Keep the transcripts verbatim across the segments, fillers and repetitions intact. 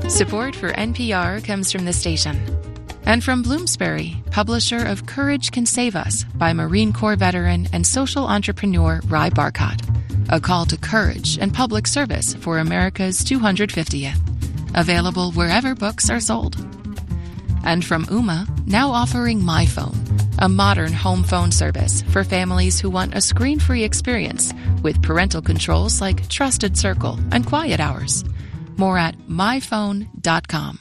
Support for N P R comes from the station. And from Bloomsbury, publisher of Courage Can Save Us by Marine Corps veteran and social entrepreneur Ry Barcott. A call to courage and public service for America's two hundred fiftieth. Available wherever books are sold. And from Ooma, now offering MyPhone, a modern home phone service for families who want a screen-free experience with parental controls like Trusted Circle and Quiet Hours. More at my phone dot com.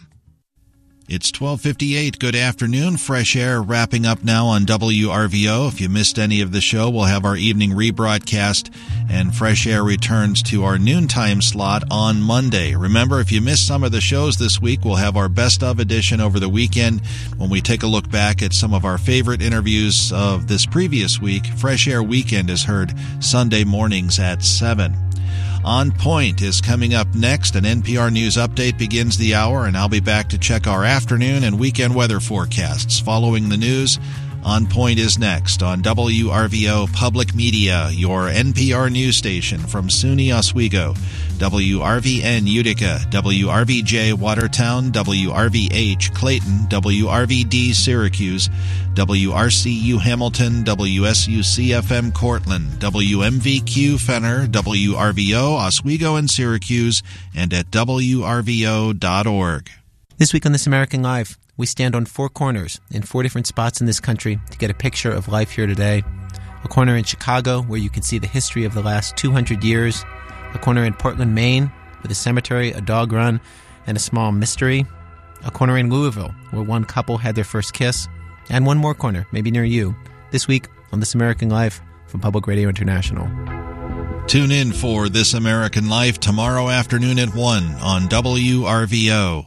It's twelve fifty-eight. Good afternoon. Fresh Air wrapping up now on W R V O. If you missed any of the show, we'll have our evening rebroadcast, and Fresh Air returns to our noontime slot on Monday. Remember, if you missed some of the shows this week, we'll have our best of edition over the weekend when we take a look back at some of our favorite interviews of this previous week. Fresh Air Weekend is heard Sunday mornings at seven. On Point is coming up next. An N P R News update begins the hour, and I'll be back to check our afternoon and weekend weather forecasts. Following the news, On Point is next on W R V O Public Media, your N P R news station from SUNY Oswego, W R V N Utica, W R V J Watertown, W R V H Clayton, W R V D Syracuse, W R C U Hamilton, W S U C F M Cortland, W M V Q Fenner, W R V O Oswego and Syracuse, and at W R V O dot org. This week on This American Life, we stand on four corners in four different spots in this country to get a picture of life here today. A corner in Chicago where you can see the history of the last two hundred years. A corner in Portland, Maine with a cemetery, a dog run, and a small mystery. A corner in Louisville where one couple had their first kiss. And one more corner, maybe near you, this week on This American Life from Public Radio International. Tune in for This American Life tomorrow afternoon at one on W R V O.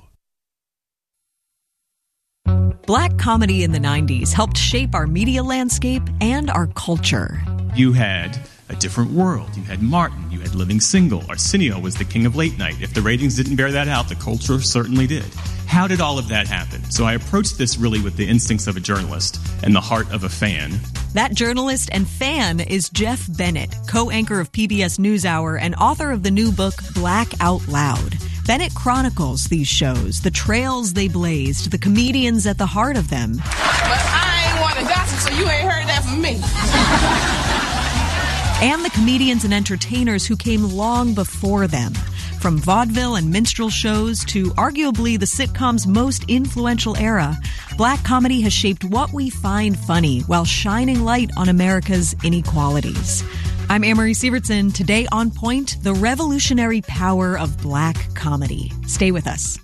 Black comedy in the nineties helped shape our media landscape and our culture. You had A Different World. You had Martin. You had Living Single. Arsenio was the king of late night. If the ratings didn't bear that out, the culture certainly did. How did all of that happen? So I approached this really with the instincts of a journalist and the heart of a fan. That journalist and fan is Jeff Bennett, co-anchor of P B S NewsHour and author of the new book Black Out Loud. Bennett chronicles these shows, the trails they blazed, the comedians at the heart of them. But I ain't want to gossip, so you ain't heard that from me. And the comedians and entertainers who came long before them. From vaudeville and minstrel shows to arguably the sitcom's most influential era, black comedy has shaped what we find funny while shining light on America's inequalities. I'm Anne-Marie Sievertson. Today on Point, the revolutionary power of black comedy. Stay with us.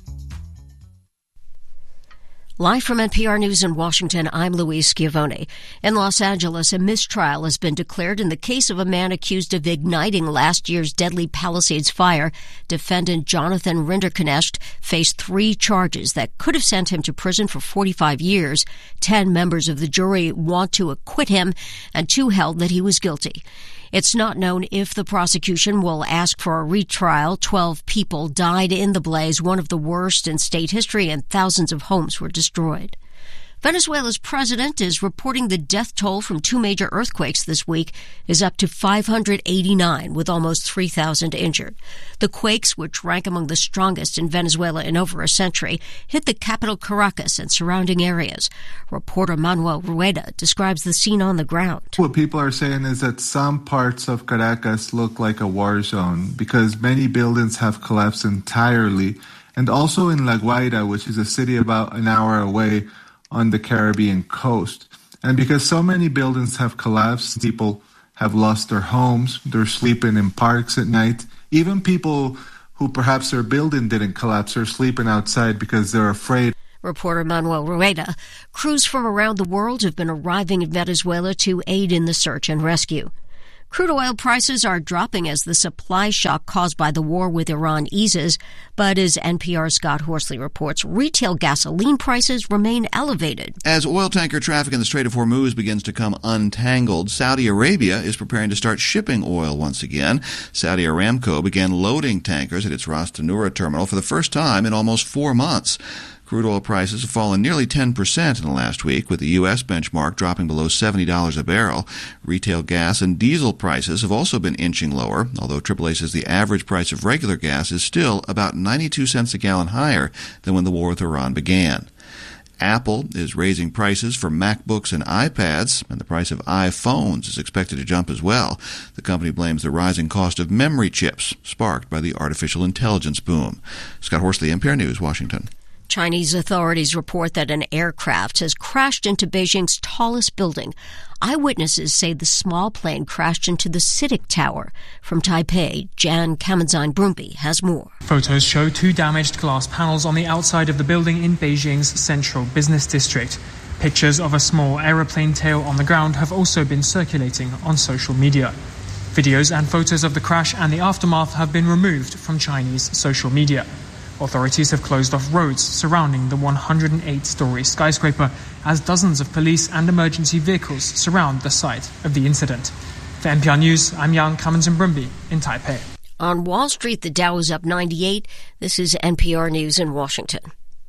Live from N P R News in Washington, I'm Louise Schiavone. In Los Angeles, a mistrial has been declared in the case of a man accused of igniting last year's deadly Palisades fire. Defendant Jonathan Rinderknecht faced three charges that could have sent him to prison for forty-five years. Ten members of the jury want to acquit him, and two held that he was guilty. It's not known if the prosecution will ask for a retrial. Twelve people died in the blaze, one of the worst in state history, and thousands of homes were destroyed. Venezuela's president is reporting the death toll from two major earthquakes this week is up to five hundred eighty-nine, with almost three thousand injured. The quakes, which rank among the strongest in Venezuela in over a century, hit the capital Caracas and surrounding areas. Reporter Manuel Rueda describes the scene on the ground. What people are saying is that some parts of Caracas look like a war zone because many buildings have collapsed entirely. And also in La Guaira, which is a city about an hour away, on the Caribbean coast. And because so many buildings have collapsed, people have lost their homes, they're sleeping in parks at night. Even people who perhaps their building didn't collapse are sleeping outside because they're afraid. Reporter Manuel Rueda. Crews from around the world have been arriving in Venezuela to aid in the search and rescue. Crude oil prices are dropping as the supply shock caused by the war with Iran eases. But as N P R's Scott Horsley reports, retail gasoline prices remain elevated. As oil tanker traffic in the Strait of Hormuz begins to come untangled, Saudi Arabia is preparing to start shipping oil once again. Saudi Aramco began loading tankers at its Ras Tanura terminal for the first time in almost four months. Crude oil prices have fallen nearly ten percent in the last week, with the U S benchmark dropping below seventy dollars a barrel. Retail gas and diesel prices have also been inching lower, although triple A says the average price of regular gas is still about ninety-two cents a gallon higher than when the war with Iran began. Apple is raising prices for MacBooks and iPads, and the price of iPhones is expected to jump as well. The company blames the rising cost of memory chips, sparked by the artificial intelligence boom. Scott Horsley, N P R News, Washington. Chinese authorities report that an aircraft has crashed into Beijing's tallest building. Eyewitnesses say the small plane crashed into the CITIC Tower. From Taipei, Jan Kamenzine-Brumby has more. Photos show two damaged glass panels on the outside of the building in Beijing's central business district. Pictures of a small aeroplane tail on the ground have also been circulating on social media. Videos and photos of the crash and the aftermath have been removed from Chinese social media. Authorities have closed off roads surrounding the one hundred eight story skyscraper as dozens of police and emergency vehicles surround the site of the incident. For N P R News, I'm Jan Kamenzine-Brumby in Taipei. On Wall Street, the Dow is up ninety-eight. This is N P R News in Washington.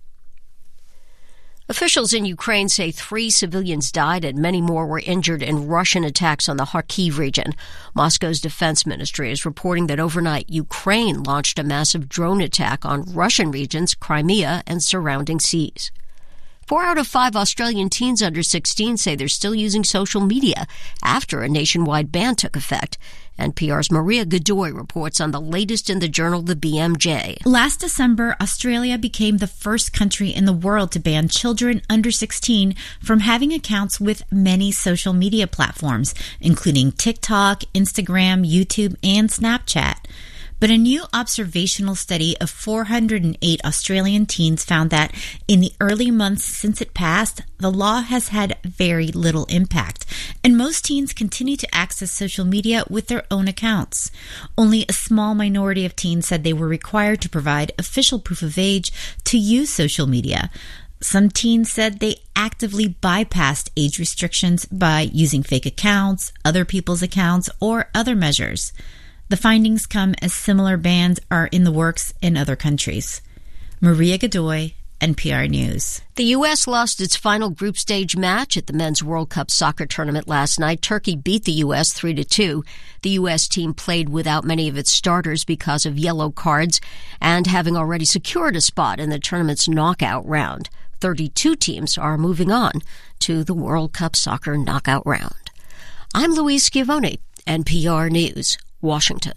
Officials in Ukraine say three civilians died and many more were injured in Russian attacks on the Kharkiv region. Moscow's defense ministry is reporting that overnight Ukraine launched a massive drone attack on Russian regions, Crimea, and surrounding seas. Four out of five Australian teens under sixteen say they're still using social media after a nationwide ban took effect. N P R's Maria Godoy reports on the latest in the journal The B M J. Last December, Australia became the first country in the world to ban children under sixteen from having accounts with many social media platforms, including TikTok, Instagram, YouTube, and Snapchat. But a new observational study of four hundred eight Australian teens found that in the early months since it passed, the law has had very little impact, and most teens continue to access social media with their own accounts. Only a small minority of teens said they were required to provide official proof of age to use social media. Some teens said they actively bypassed age restrictions by using fake accounts, other people's accounts, or other measures. The findings come as similar bans are in the works in other countries. Maria Godoy, N P R News. The U S lost its final group stage match at the Men's World Cup soccer tournament last night. Turkey beat the U S three to two. The U S team played without many of its starters because of yellow cards and having already secured a spot in the tournament's knockout round. thirty-two teams are moving on to the World Cup soccer knockout round. I'm Louise Schiavone, N P R News, Washington.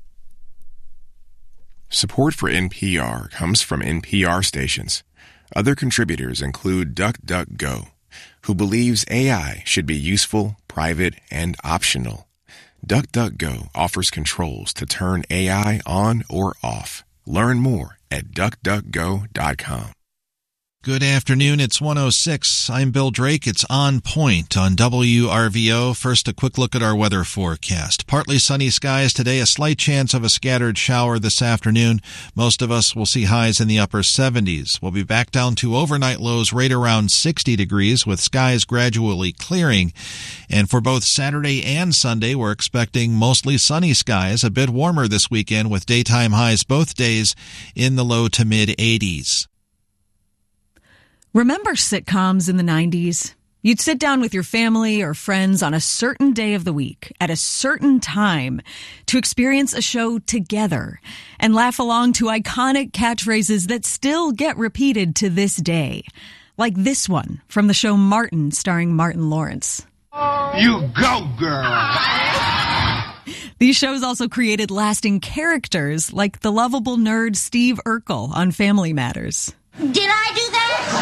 Support for N P R comes from N P R stations. Other contributors include DuckDuckGo, who believes A I should be useful, private, and optional. DuckDuckGo offers controls to turn A I on or off. Learn more at duck duck go dot com. Good afternoon. It's one oh six. I'm Bill Drake. It's On Point on W R V O. First, a quick look at our weather forecast. Partly sunny skies today, a slight chance of a scattered shower this afternoon. Most of us will see highs in the upper seventies. We'll be back down to overnight lows right around sixty degrees with skies gradually clearing. And for both Saturday and Sunday, we're expecting mostly sunny skies, a bit warmer this weekend with daytime highs both days in the low to mid eighties. Remember sitcoms in the nineties? You'd sit down with your family or friends on a certain day of the week at a certain time to experience a show together and laugh along to iconic catchphrases that still get repeated to this day. Like this one from the show Martin, starring Martin Lawrence. You go, girl! These shows also created lasting characters like the lovable nerd Steve Urkel on Family Matters. Did I do that?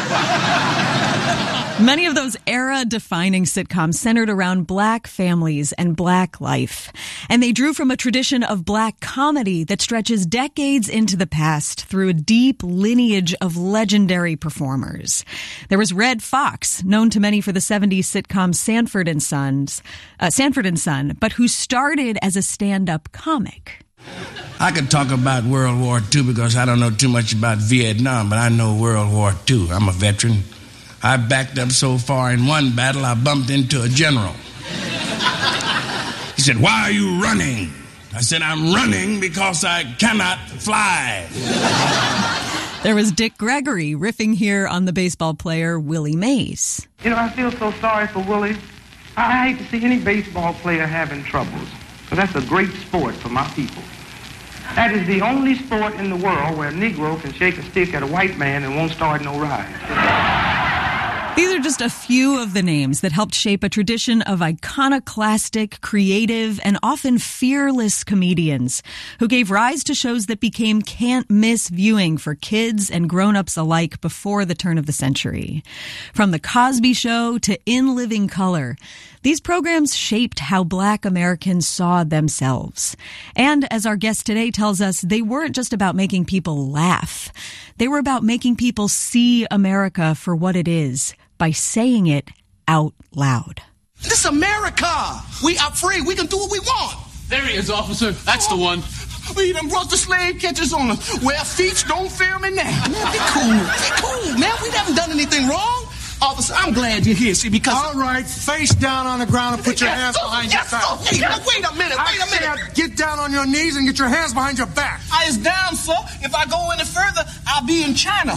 Many of those era-defining sitcoms centered around black families and black life. And they drew from a tradition of black comedy that stretches decades into the past through a deep lineage of legendary performers. There was Red Fox, known to many for the seventies sitcom Sanford and Sons, uh, Sanford and Son, but who started as a stand-up comic. I could talk about World War Two because I don't know too much about Vietnam, but I know World War Two. I'm a veteran. I backed up so far in one battle, I bumped into a general. He said, "Why are you running?" I said, "I'm running because I cannot fly." There was Dick Gregory riffing here on the baseball player Willie Mays. You know, I feel so sorry for Willie. I hate to see any baseball player having troubles, because that's a great sport for my people. That is the only sport in the world where a Negro can shake a stick at a white man and won't start no riot. These are just a few of the names that helped shape a tradition of iconoclastic, creative, and often fearless comedians who gave rise to shows that became can't-miss viewing for kids and grown-ups alike before the turn of the century. From The Cosby Show to In Living Color, these programs shaped how Black Americans saw themselves. And as our guest today tells us, they weren't just about making people laugh. They were about making people see America for what it is by saying it out loud. This is America. We are free. We can do what we want. There he is, officer. That's the one. We done brought the slave catchers on us. Well, feet, don't fear me now. Man, be cool. Be cool, man. We haven't done anything wrong. Officer, I'm glad you're here, see, because... All right, face down on the ground and put your yes, hands so, behind yes, your back. So. Hey, now, wait a minute, wait I a minute. Said, get down on your knees and get your hands behind your back. I is down, sir. If I go any further, I'll be in China.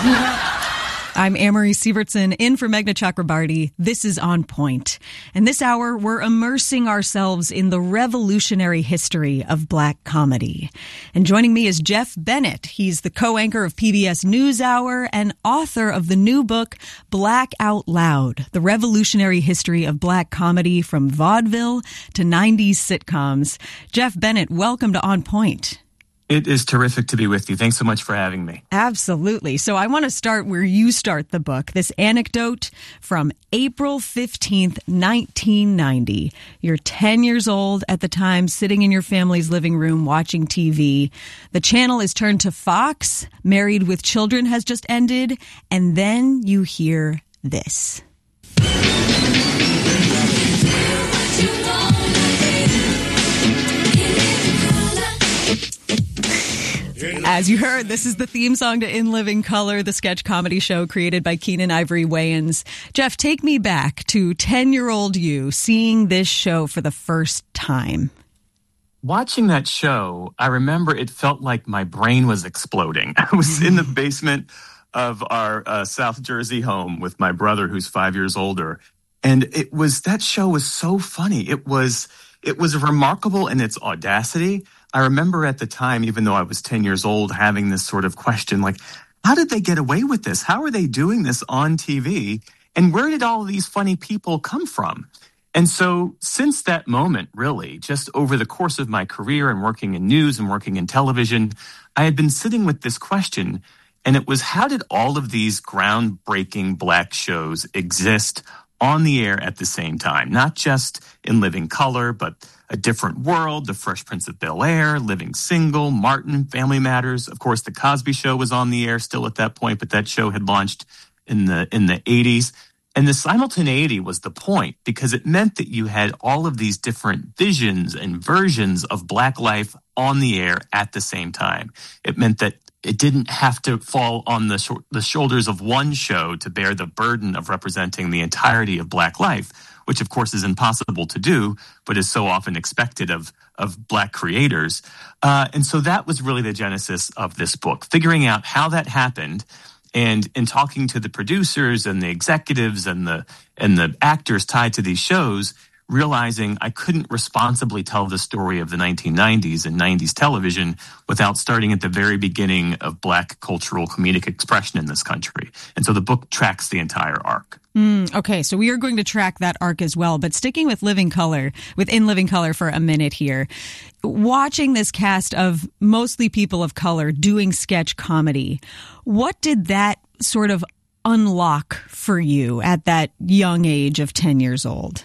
I'm Amory Sievertson, in for Meghna Chakrabarty. This is On Point. And this hour, we're immersing ourselves in the revolutionary history of Black comedy. And joining me is Jeff Bennett. He's the co-anchor of P B S NewsHour and author of the new book, Black Out Loud, The Revolutionary History of Black Comedy from Vaudeville to nineties Sitcoms. Jeff Bennett, welcome to On Point. It is terrific to be with you. Thanks so much for having me. Absolutely. So I want to start where you start the book. This anecdote from April fifteenth, nineteen ninety. You're ten years old at the time, sitting in your family's living room watching T V. The channel is turned to Fox. Married with Children has just ended. And then you hear this. As you heard, this is the theme song to In Living Color, the sketch comedy show created by Keenen Ivory Wayans. Jeff, take me back to ten-year-old you seeing this show for the first time. Watching that show, I remember it felt like my brain was exploding. I was in the basement of our uh, South Jersey home with my brother, who's five years older. And it was, that show was so funny. It was, it was remarkable in its audacity. I remember at the time, even though I was ten years old, having this sort of question, like, how did they get away with this? How are they doing this on T V? And where did all of these funny people come from? And so since that moment, really, just over the course of my career and working in news and working in television, I had been sitting with this question. And it was, how did all of these groundbreaking Black shows exist on the air at the same time? Not just In Living Color, but A Different World, The Fresh Prince of Bel-Air, Living Single, Martin, Family Matters. Of course, The Cosby Show was on the air still at that point, but that show had launched in the in the eighties. And the simultaneity was the point, because it meant that you had all of these different visions and versions of Black life on the air at the same time. It meant that it didn't have to fall on the, sh- the shoulders of one show to bear the burden of representing the entirety of Black life, which of course is impossible to do, but is so often expected of, of Black creators. Uh, and so that was really the genesis of this book, figuring out how that happened. And in talking to the producers and the executives and the and the actors tied to these shows, realizing I couldn't responsibly tell the story of the nineteen nineties and nineties television without starting at the very beginning of Black cultural comedic expression in this country. And so the book tracks the entire arc. Mm, okay, so we are going to track that arc as well. But sticking with Living Color, with In Living Color for a minute here, watching this cast of mostly people of color doing sketch comedy, what did that sort of unlock for you at that young age of ten years old?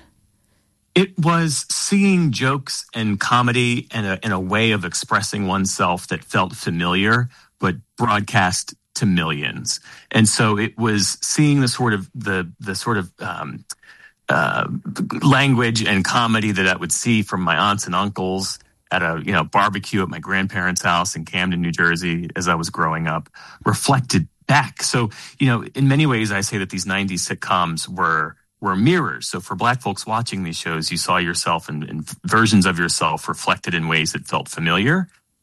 It was seeing jokes and comedy and a, and a way of expressing oneself that felt familiar, but broadcast to millions. And so it was seeing the sort of the the sort of um, uh, language and comedy that I would see from my aunts and uncles at a you know barbecue at my grandparents' house in Camden, New Jersey, as I was growing up, reflected back. So you know, in many ways, I say that these nineties sitcoms were. were mirrors. So for Black folks watching these shows, you saw yourself and, and versions of yourself reflected in ways that felt familiar.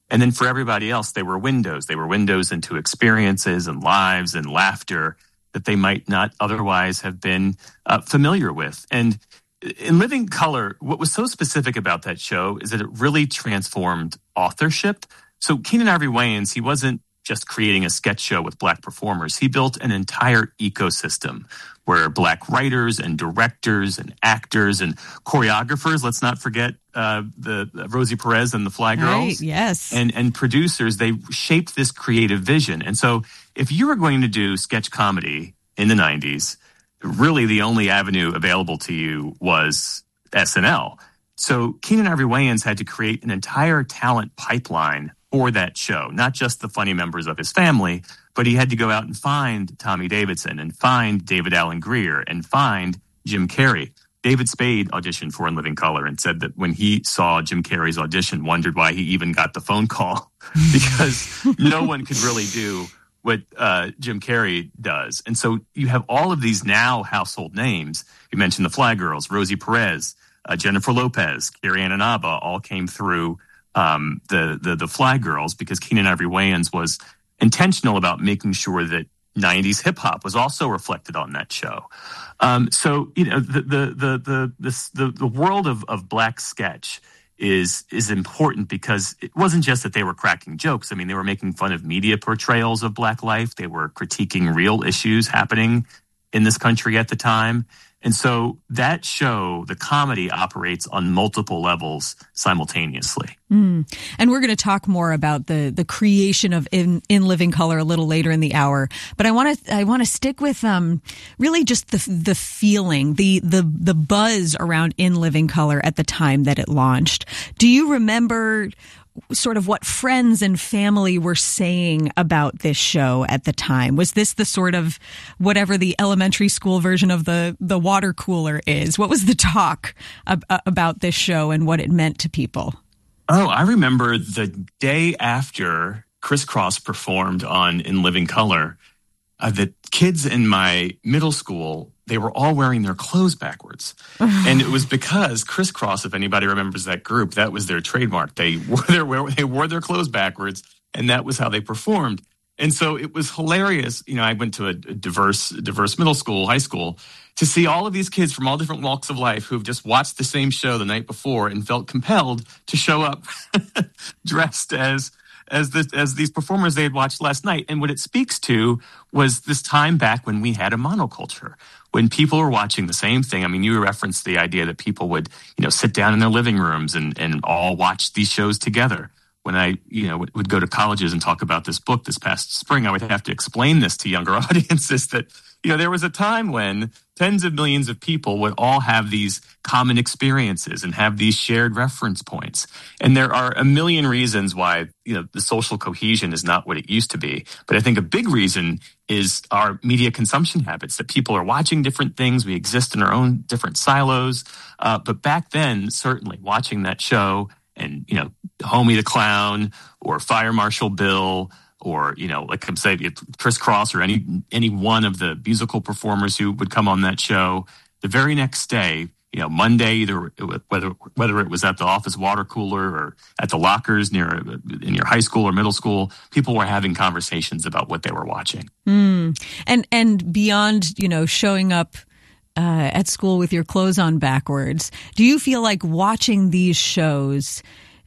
And then for everybody else, they were windows. They were windows into experiences and lives and laughter that they might not otherwise have been uh, familiar with. And in Living Color, what was so specific about that show is that it really transformed authorship. So Keenen Ivory Wayans, he wasn't just creating a sketch show with Black performers. He built an entire ecosystem where Black writers and directors and actors and choreographers, let's not forget uh, the uh, Rosie Perez and the Fly Girls. Right, yes. And, and producers, they shaped this creative vision. And so if you were going to do sketch comedy in the nineties, really the only avenue available to you was S N L. So Keenen Ivory Wayans had to create an entire talent pipeline for that show, not just the funny members of his family, but he had to go out and find Tommy Davidson and find David Alan Grier and find Jim Carrey. David Spade auditioned for In Living Color and said that when he saw Jim Carrey's audition, wondered why he even got the phone call because no one could really do what uh, Jim Carrey does. And so you have all of these now household names. You mentioned the Fly Girls, Rosie Perez, uh, Jennifer Lopez, Carrie Ann Inaba all came through Um, the, the, the Fly Girls because Keenen Ivory Wayans was intentional about making sure that nineties hip hop was also reflected on that show. Um, so, you know, the, the, the, the, this, the, the world of, of Black sketch is, is important because it wasn't just that they were cracking jokes. I mean, they were making fun of media portrayals of Black life. They were critiquing real issues happening in this country at the time. And so that show, the comedy, operates on multiple levels simultaneously. Mm. And we're going to talk more about the the creation of In, In Living Color a little later in the hour. But I want to I want to stick with um really just the the feeling, the the the buzz around In Living Color at the time that it launched. Do you remember sort of what friends and family were saying about this show at the time? Was this the sort of whatever the elementary school version of the, the water cooler is? What was the talk ab- about this show and what it meant to people? Oh, I remember the day after Criss Cross performed on In Living Color, uh, the kids in my middle school, they were all wearing their clothes backwards. And it was because Criss Cross, if anybody remembers that group, that was their trademark. They wore their, they wore their clothes backwards, and that was how they performed. And so it was hilarious. You know, I went to a diverse, diverse middle school, high school, to see all of these kids from all different walks of life who have just watched the same show the night before and felt compelled to show up dressed as as this, as these performers they had watched last night. And what it speaks to was this time back when we had a monoculture, when people were watching the same thing. I mean, you referenced the idea that people would, you know, sit down in their living rooms and, and all watch these shows together. When I, you know, would, would go to colleges and talk about this book this past spring, I would have to explain this to younger audiences that, you know, there was a time when tens of millions of people would all have these common experiences and have these shared reference points. And there are a million reasons why, you know, the social cohesion is not what it used to be. But I think a big reason is our media consumption habits, that people are watching different things. We exist in our own different silos. Uh, but back then, certainly watching that show and, you know, Homie the Clown or Fire Marshal Bill or, you know, like I'm saying, Criss Cross or any any one of the musical performers who would come on that show, the very next day, you know, Monday, either whether whether it was at the office water cooler or at the lockers near in your high school or middle school, people were having conversations about what they were watching. Mm. And and beyond, you know, showing up Uh, at school with your clothes on backwards, do you feel like watching these shows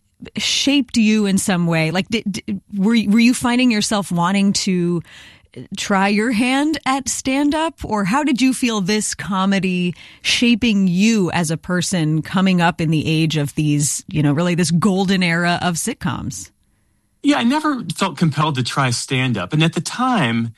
shaped you in some way? Like, did, did, were were you finding yourself wanting to try your hand at stand-up, or how did you feel this comedy shaping you as a person coming up in the age of these, you know, really this golden era of sitcoms? Yeah, I never felt compelled to try stand-up, and at the time,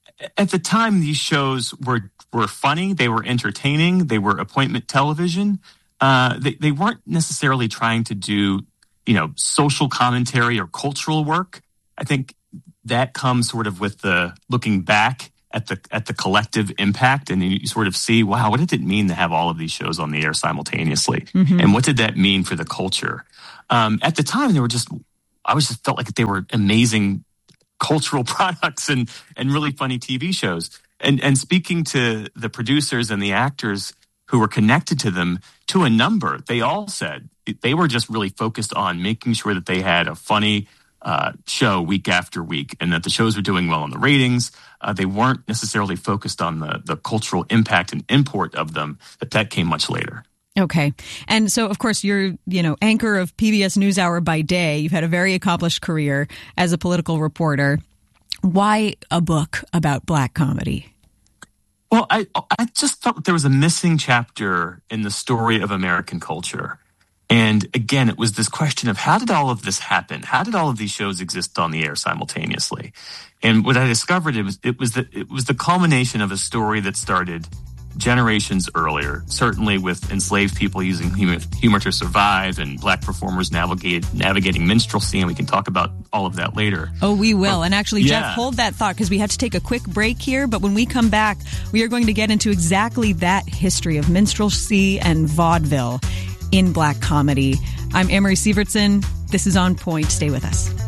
at the time, these shows were. were funny, they were entertaining, they were appointment television. Uh, they, they weren't necessarily trying to do, you know, social commentary or cultural work. I think that comes sort of with the looking back at the at the collective impact, and you sort of see, wow, what did it mean to have all of these shows on the air simultaneously? Mm-hmm. And what did that mean for the culture? Um, at the time, they were just, I was just felt like they were amazing cultural products and, and really funny T V shows. And and speaking to the producers and the actors who were connected to them, to a number, they all said they were just really focused on making sure that they had a funny, uh, show week after week, and that the shows were doing well on the ratings. Uh, they weren't necessarily focused on the, the cultural impact and import of them, that that came much later. Okay. And so, of course, you're, you know, anchor of P B S NewsHour by day. You've had a very accomplished career as a political reporter. Why a book about black comedy? Well, I I just felt that there was a missing chapter in the story of American culture. And again, it was this question of how did all of this happen? How did all of these shows exist on the air simultaneously? And what I discovered, it was it was the, it was the culmination of a story that started generations earlier, certainly with enslaved people using humor, humor to survive and black performers navigate, navigating minstrelsy, and we can talk about all of that later. Oh, we will. But, and actually, yeah. Jeff, hold that thought because we have to take a quick break here. But when we come back, we are going to get into exactly that history of minstrelsy and vaudeville in black comedy. I'm Amory Sievertson. This is On Point. Stay with us.